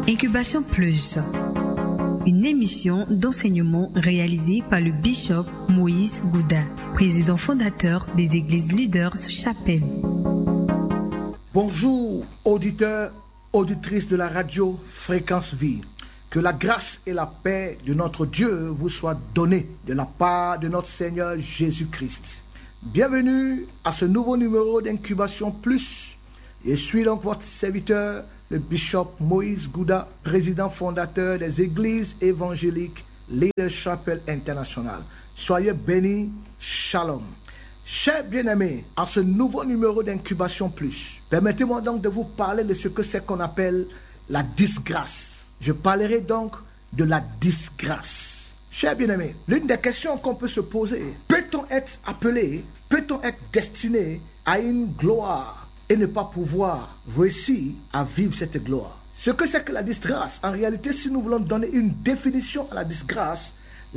Incubation Plus, une émission d'enseignement réalisée par le bishop Moïse Gouda, président fondateur des Églises Leaders Chapelle. Bonjour, auditeurs, auditrices de la radio Fréquence Vie. Que la grâce et la paix de notre Dieu vous soient données de la part de notre Seigneur Jésus-Christ. Bienvenue à ce nouveau numéro d'Incubation Plus. Je suis donc votre serviteur, le bishop Moïse Gouda, président fondateur des Églises évangéliques Leaders Chapelle International. Soyez bénis, shalom. Chers bien-aimés, à ce nouveau numéro d'Incubation Plus, permettez-moi donc de vous parler de ce que c'est qu'on appelle la disgrâce. Je parlerai donc de la disgrâce. Chers bien-aimés, l'une des questions qu'on peut se poser, peut-on être appelé, peut-on être destiné à une gloire et ne pas pouvoir réussir à vivre cette gloire? Ce que c'est que la disgrâce, en réalité, si nous voulons donner une définition à la disgrâce,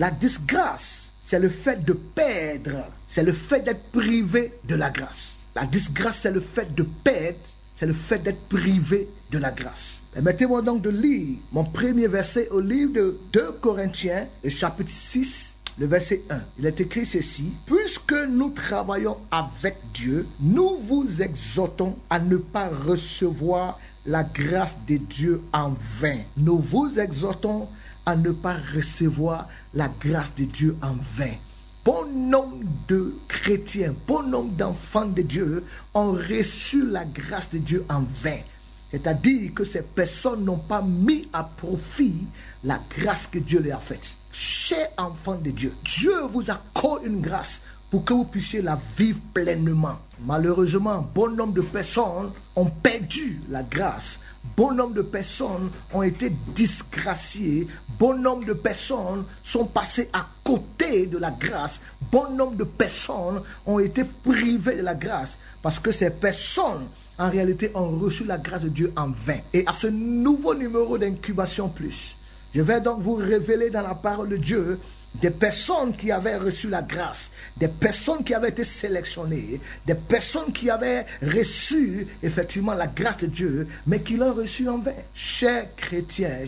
c'est le fait de perdre, c'est le fait d'être privé de la grâce. La disgrâce, c'est le fait de perdre, c'est le fait d'être privé de la grâce. Permettez-moi donc de lire mon premier verset au livre de 2 Corinthiens, le chapitre 6, le verset 1. Il est écrit ceci: « Puisque nous travaillons avec Dieu, nous vous exhortons à ne pas recevoir la grâce de Dieu en vain. » Nous vous exhortons à ne pas recevoir la grâce de Dieu en vain. Bon nombre de chrétiens, bon nombre d'enfants de Dieu ont reçu la grâce de Dieu en vain. C'est-à-dire que ces personnes n'ont pas mis à profit la grâce que Dieu leur a faite. Chers enfants de Dieu, Dieu vous accorde une grâce pour que vous puissiez la vivre pleinement. Malheureusement, bon nombre de personnes ont perdu la grâce. Bon nombre de personnes ont été disgraciées. Bon nombre de personnes sont passées à côté de la grâce. Bon nombre de personnes ont été privées de la grâce parce que ces personnes, en réalité, ont reçu la grâce de Dieu en vain. Et à ce nouveau numéro d'Incubation Plus, je vais donc vous révéler dans la parole de Dieu des personnes qui avaient reçu la grâce, des personnes qui avaient été sélectionnées, des personnes qui avaient reçu effectivement la grâce de Dieu, mais qui l'ont reçue en vain. Chers chrétiens,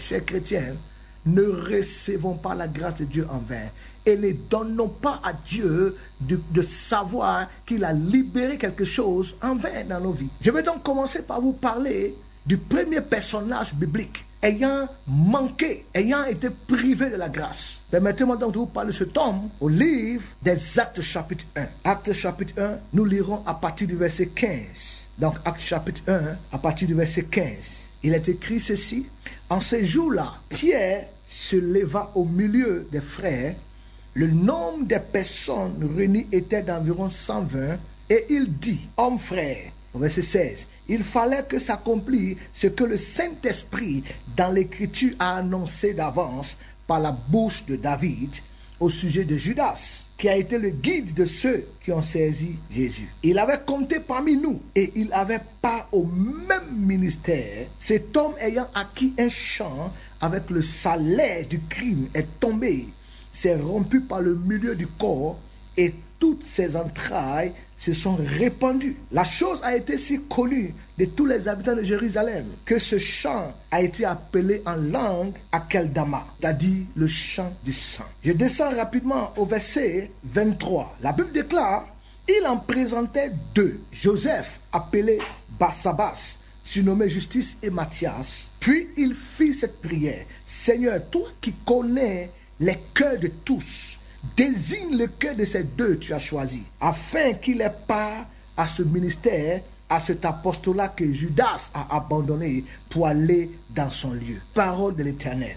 ne recevons pas la grâce de Dieu en vain et ne donnons pas à Dieu de savoir qu'il a libéré quelque chose en vain dans nos vies. Je vais donc commencer par vous parler du premier personnage biblique ayant manqué, ayant été privé de la grâce. Permettez-moi donc de vous parler de cet homme au livre des Actes chapitre 1. Actes chapitre 1, nous lirons à partir du verset 15. Donc Actes chapitre 1, à partir du verset 15. Il est écrit ceci: « En ces jours-là, Pierre se leva au milieu des frères. Le nombre des personnes réunies était d'environ 120. Et il dit: Hommes frères, au verset 16, il fallait que s'accomplisse ce que le Saint-Esprit dans l'Écriture a annoncé d'avance par la bouche de David au sujet de Judas, qui a été le guide de ceux qui ont saisi Jésus. Il avait compté parmi nous et il avait part au même ministère. Cet homme ayant acquis un champ avec le salaire du crime est tombé, s'est rompu par le milieu du corps et toutes ses entrailles se sont répandues. La chose a été si connue de tous les habitants de Jérusalem que ce chant a été appelé en langue Akeldama, c'est-à-dire le chant du sang. Je descends rapidement au verset 23. La Bible déclare: il en présentait deux, Joseph appelé Barsabas, surnommé Justice, et Matthias. Puis il fit cette prière: Seigneur, toi qui connais les cœurs de tous, désigne le cœur de ces deux tu as choisi, afin qu'il ait part à ce ministère, à cet apostolat que Judas a abandonné pour aller dans son lieu. Parole de l'Éternel.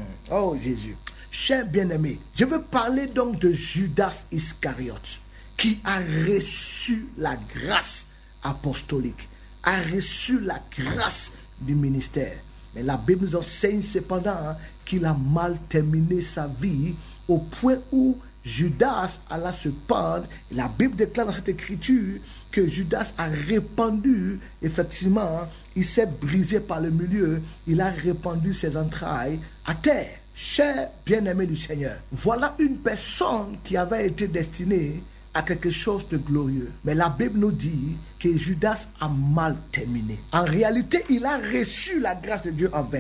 Oh Jésus. Chers bien-aimés, je veux parler donc de Judas Iscariote, qui a reçu la grâce apostolique, a reçu la grâce du ministère. Mais la Bible nous enseigne cependant qu'il a mal terminé sa vie au point où Judas alla se pendre. La Bible déclare dans cette écriture que Judas a répandu, effectivement, il s'est brisé par le milieu, il a répandu ses entrailles à terre. Chers bien-aimés du Seigneur, voilà une personne qui avait été destinée à quelque chose de glorieux. Mais la Bible nous dit que Judas a mal terminé. En réalité, il a reçu la grâce de Dieu en vain.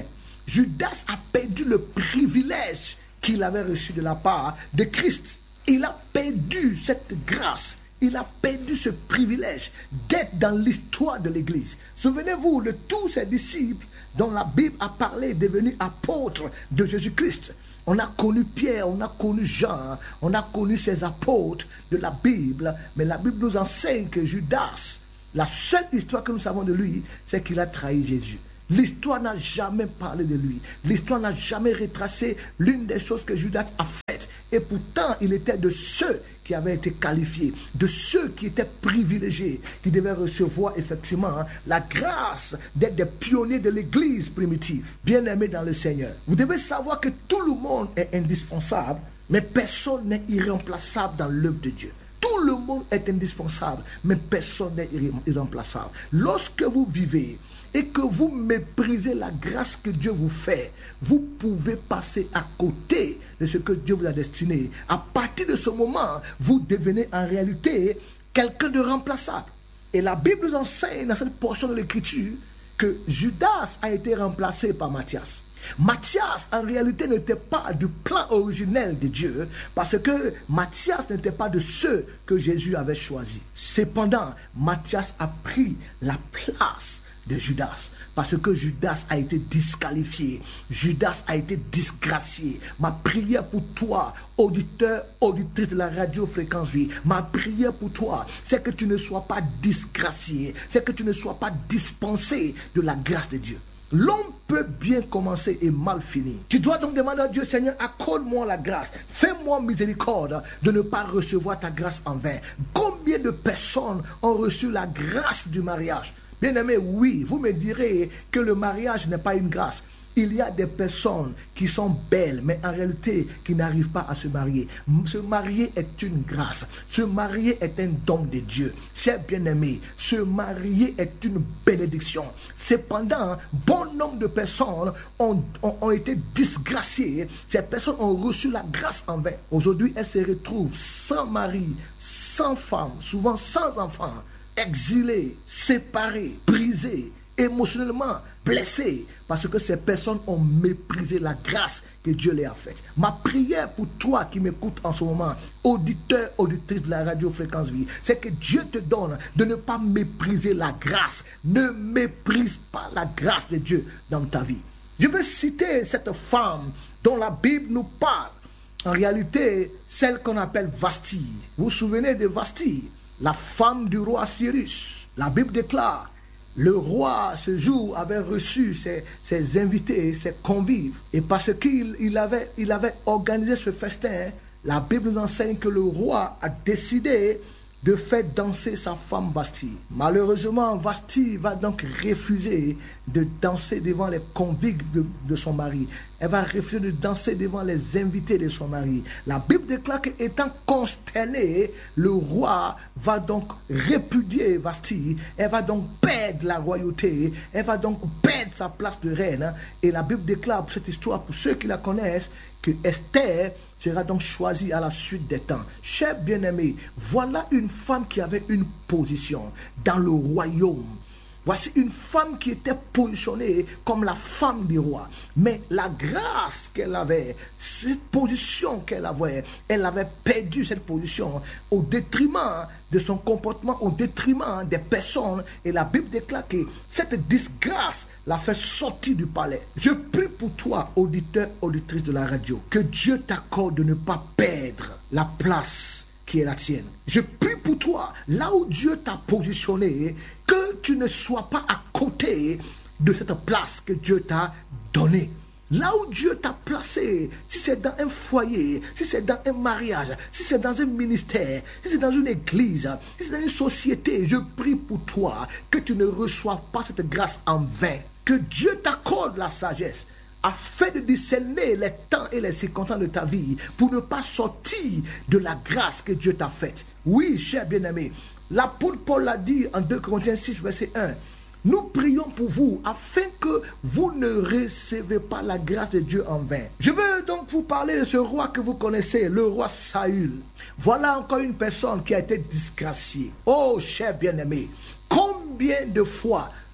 Judas a perdu le privilège qu'il avait reçu de la part de Christ. Il a perdu cette grâce. Il a perdu ce privilège d'être dans l'histoire de l'Église. Souvenez-vous de tous ces disciples dont la Bible a parlé, devenus apôtres de Jésus-Christ. On a connu Pierre, on a connu Jean, on a connu ces apôtres de la Bible. Mais la Bible nous enseigne que Judas, la seule histoire que nous savons de lui, c'est qu'il a trahi Jésus. L'histoire n'a jamais parlé de lui. L'histoire n'a jamais retracé l'une des choses que Judas a faites. Et pourtant, il était de ceux qui avaient été qualifiés, de ceux qui étaient privilégiés, qui devaient recevoir effectivement la grâce d'être des pionniers de l'Église primitive. Bien-aimés dans le Seigneur, vous devez savoir que tout le monde est indispensable, mais personne n'est irremplaçable dans l'œuvre de Dieu. Tout le monde est indispensable, mais personne n'est irremplaçable. Lorsque vous vivez et que vous méprisez la grâce que Dieu vous fait, vous pouvez passer à côté de ce que Dieu vous a destiné. À partir de ce moment, vous devenez en réalité quelqu'un de remplaçable. Et la Bible nous enseigne dans cette portion de l'Écriture que Judas a été remplacé par Matthias. Matthias, en réalité, n'était pas du plan originel de Dieu, parce que Matthias n'était pas de ceux que Jésus avait choisis. Cependant, Matthias a pris la place de Judas, parce que Judas a été disqualifié, Judas a été disgracié. Ma prière pour toi, auditeur, auditrice de la radio Fréquence Vie, ma prière pour toi, c'est que tu ne sois pas disgracié, c'est que tu ne sois pas dispensé de la grâce de Dieu. L'homme peut bien commencer et mal finir. Tu dois donc demander à Dieu, Seigneur, accorde-moi la grâce. Fais-moi miséricorde de ne pas recevoir ta grâce en vain. Combien de personnes ont reçu la grâce du mariage? Bien aimé, oui, vous me direz que le mariage n'est pas une grâce. Il y a des personnes qui sont belles, mais en réalité qui n'arrivent pas à se marier. Se marier est une grâce. Se marier est un don de Dieu. Chers bien-aimés, se marier est une bénédiction. Cependant, bon nombre de personnes ont été disgraciées. Ces personnes ont reçu la grâce en vain. Aujourd'hui, elles se retrouvent sans mari, sans femme, souvent sans enfants, exilées, séparées, brisées, émotionnellement blessés, parce que ces personnes ont méprisé la grâce que Dieu leur a faite. Ma prière pour toi qui m'écoutes en ce moment, auditeur, auditrice de la radio Fréquence Vie, c'est que Dieu te donne de ne pas mépriser la grâce. Ne méprise pas la grâce de Dieu dans ta vie. Je veux citer cette femme dont la Bible nous parle. En réalité, celle qu'on appelle Vasti. Vous vous souvenez de Vasti, la femme du roi Cyrus. La Bible déclare: le roi, ce jour, avait reçu ses invités, ses convives. Et parce qu'il avait organisé ce festin, la Bible nous enseigne que le roi a décidé de faire danser sa femme Vasti. Malheureusement, Vasti va donc refuser de danser devant les convives de son mari. Elle va refuser de danser devant les invités de son mari. La Bible déclare qu'étant consterné, le roi va donc répudier Vasti. Elle va donc perdre la royauté. Elle va donc perdre sa place de reine. Et la Bible déclare pour cette histoire, pour ceux qui la connaissent, que Esther sera donc choisie à la suite des temps. Chers bien-aimés, voilà une femme qui avait une position dans le royaume. Voici une femme qui était positionnée comme la femme du roi. Mais la grâce qu'elle avait, cette position qu'elle avait, elle avait perdu cette position au détriment de son comportement, au détriment des personnes. Et la Bible déclare que cette disgrâce l'a fait sortir du palais. Je prie pour toi, auditeur, auditrice de la radio, que Dieu t'accorde de ne pas perdre la place qui est la tienne. Je prie pour toi, là où Dieu t'a positionné, que tu ne sois pas à côté de cette place que Dieu t'a donnée. Là où Dieu t'a placé, si c'est dans un foyer, si c'est dans un mariage, si c'est dans un ministère, si c'est dans une église, si c'est dans une société, je prie pour toi que tu ne reçoives pas cette grâce en vain. Que Dieu t'accorde la sagesse afin de discerner les temps et les circonstances de ta vie pour ne pas sortir de la grâce que Dieu t'a faite. Oui, cher bien-aimé, l'apôtre Paul l'a dit en 2 Corinthiens 6, verset 1. Nous prions pour vous afin que vous ne recevez pas la grâce de Dieu en vain. Je veux donc vous parler de ce roi que vous connaissez, le roi Saül. Voilà encore une personne qui a été disgraciée. Oh, cher bien-aimé, combien de fois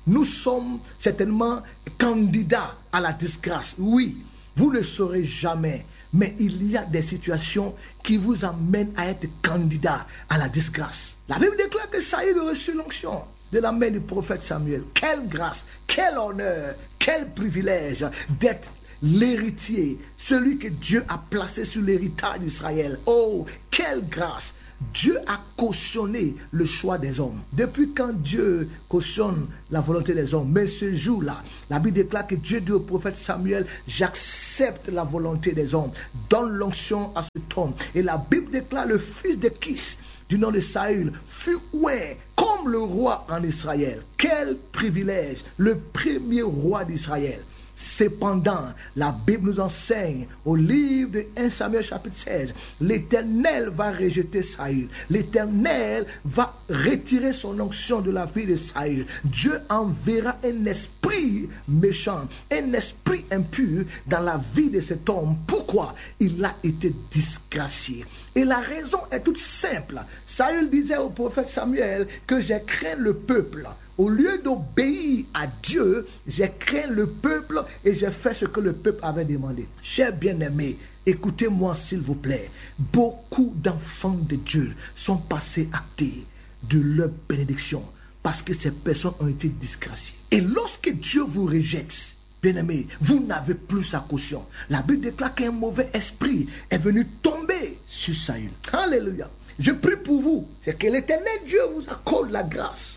nous sommes certainement candidats à la disgrâce. Oui, vous ne saurez jamais. Mais il y a des situations qui vous amènent à être candidat à la disgrâce. La Bible déclare que Saül a reçu l'onction de la main du prophète Samuel. Quelle grâce, quel honneur, quel privilège d'être l'héritier, celui que Dieu a placé sur l'héritage d'Israël. Oh, quelle grâce! Dieu a cautionné le choix des hommes. Depuis quand Dieu cautionne la volonté des hommes? Mais ce jour-là, la Bible déclare que Dieu dit au prophète Samuel, j'accepte la volonté des hommes. Donne l'onction à cet homme. Et la Bible déclare le fils de Kis, du nom de Saül, fut oué comme le roi en Israël. Quel privilège, le premier roi d'Israël. Cependant, la Bible nous enseigne au livre de 1 Samuel chapitre 16, l'Éternel va rejeter Saül. L'Éternel va retirer son onction de la vie de Saül. Dieu enverra un esprit méchant, un esprit impur dans la vie de cet homme. Pourquoi? Il a été disgracié. Et la raison est toute simple. Saül disait au prophète Samuel que j'ai craint le peuple. Au lieu d'obéir à Dieu, j'ai craint le peuple et j'ai fait ce que le peuple avait demandé. Chers bien-aimés, écoutez-moi s'il vous plaît. Beaucoup d'enfants de Dieu sont passés à côté de leur bénédiction parce que ces personnes ont été disgraciées. Et lorsque Dieu vous rejette, bien-aimés, vous n'avez plus sa caution. La Bible déclare qu'un mauvais esprit est venu tomber sur Saül. Alléluia. Je prie pour vous, c'est que l'Éternel Dieu vous accorde la grâce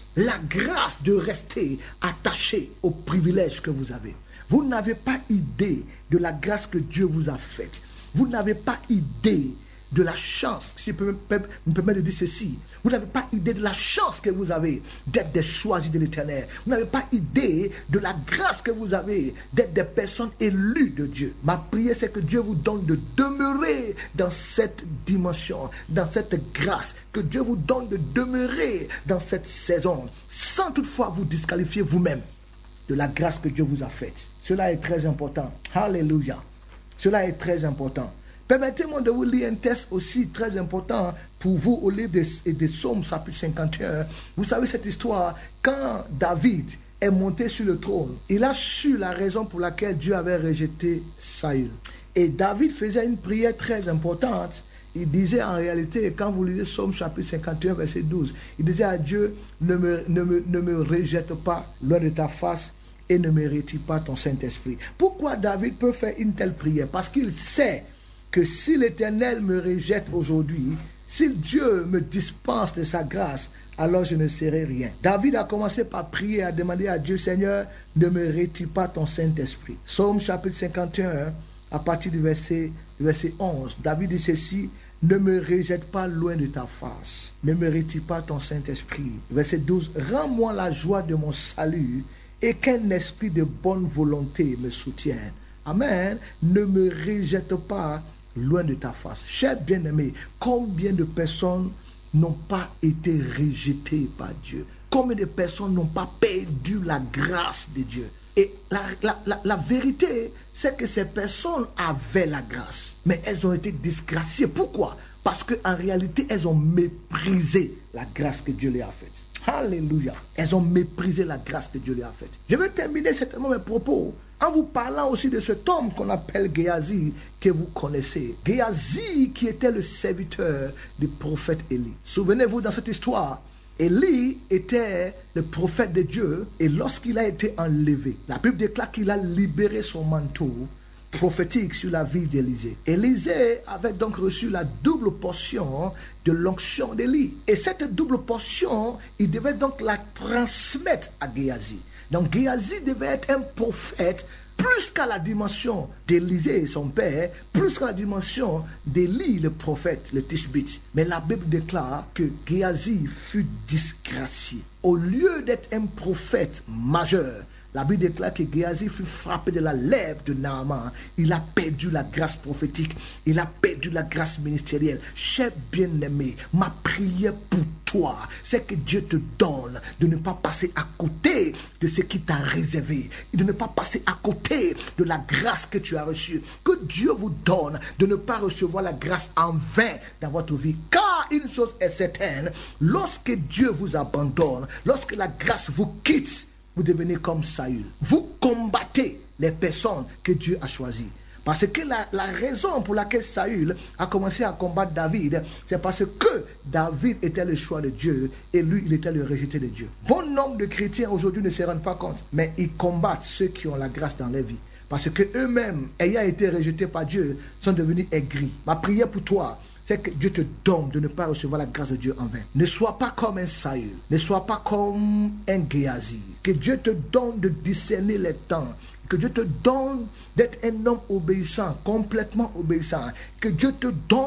de rester attaché aux privilèges que vous avez. Vous n'avez pas idée de la grâce que Dieu vous a faite. Vous n'avez pas idée de la chance, si je peux me permettre de dire ceci, vous n'avez pas idée de la chance que vous avez d'être des choisis de l'Éternel. Vous n'avez pas idée de la grâce que vous avez d'être des personnes élues de Dieu. Ma prière, c'est que Dieu vous donne de demeurer dans cette dimension, dans cette grâce, que Dieu vous donne de demeurer dans cette saison, sans toutefois vous disqualifier vous-même de la grâce que Dieu vous a faite. Cela est très important. Alléluia. Cela est très important. Permettez-moi de vous lire un texte aussi très important pour vous au livre des Psaumes, chapitre 51. Vous savez cette histoire, quand David est monté sur le trône, il a su la raison pour laquelle Dieu avait rejeté Saül. Et David faisait une prière très importante. Il disait en réalité, quand vous lisez Psaume chapitre 51, verset 12, il disait à Dieu, ne me rejette pas loin de ta face et ne me retire pas ton Saint-Esprit. Pourquoi David peut faire une telle prière? Parce qu'il sait que si l'Éternel me rejette aujourd'hui, si Dieu me dispense de sa grâce, alors je ne serai rien. David a commencé par prier, à demander à Dieu, Seigneur, ne me retire pas ton Saint-Esprit. Psaume chapitre 51, à partir du verset 11, David dit ceci, ne me rejette pas loin de ta face, ne me retire pas ton Saint-Esprit. Verset 12, rends-moi la joie de mon salut et qu'un esprit de bonne volonté me soutienne. Amen. Ne me rejette pas loin de ta face. Chers bien-aimés, combien de personnes n'ont pas été rejetées par Dieu? Combien de personnes n'ont pas perdu la grâce de Dieu? Et la vérité, c'est que ces personnes avaient la grâce, mais elles ont été disgraciées. Pourquoi? Parce qu'en réalité, elles ont méprisé la grâce que Dieu leur a faite. Alléluia. Elles ont méprisé la grâce que Dieu leur a faite. Je vais terminer certainement mes propos en vous parlant aussi de cet homme qu'on appelle Géasi, que vous connaissez. Géasi qui était le serviteur du prophète Élie. Souvenez-vous, dans cette histoire, Élie était le prophète de Dieu et lorsqu'il a été enlevé, la Bible déclare qu'il a libéré son manteau prophétique sur la vie d'Élisée. Élisée avait donc reçu la double portion de l'onction d'Élie. Et cette double portion, il devait donc la transmettre à Géasi. Donc Géasi devait être un prophète plus qu'à la dimension d'Élisée, son père, plus qu'à la dimension d'Élie, le prophète, le Tishbite. Mais la Bible déclare que Géasi fut disgracié. Au lieu d'être un prophète majeur, la Bible déclare que Géasi fut frappé de la lèvre de Naaman. Il a perdu la grâce prophétique. Il a perdu la grâce ministérielle. Cher bien-aimé, ma prière pour toi, c'est que Dieu te donne de ne pas passer à côté de ce qui t'a réservé. Et de ne pas passer à côté de la grâce que tu as reçue. Que Dieu vous donne de ne pas recevoir la grâce en vain dans votre vie. Car une chose est certaine, lorsque Dieu vous abandonne, lorsque la grâce vous quitte, vous devenez comme Saül. Vous combattez les personnes que Dieu a choisies. Parce que la raison pour laquelle Saül a commencé à combattre David, c'est parce que David était le choix de Dieu et lui, il était le rejeté de Dieu. Bon nombre de chrétiens aujourd'hui ne se rendent pas compte, mais ils combattent ceux qui ont la grâce dans leur vie. Parce que eux-mêmes, ayant été rejetés par Dieu, sont devenus aigris. Ma prière pour toi, c'est que Dieu te donne de ne pas recevoir la grâce de Dieu en vain. Ne sois pas comme un Saül, ne sois pas comme un Géasi. Que Dieu te donne de discerner les temps. Que Dieu te donne d'être un homme obéissant, complètement obéissant. Que Dieu te donne